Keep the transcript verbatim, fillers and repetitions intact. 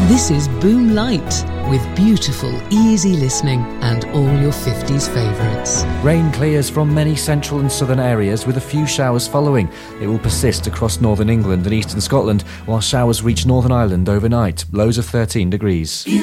This is Boom Light, with beautiful, easy listening and all your fifties favourites. Rain clears from many central and southern areas with a few showers following. It will persist across northern England and eastern Scotland, while showers reach Northern Ireland overnight. Lows of thirteen degrees.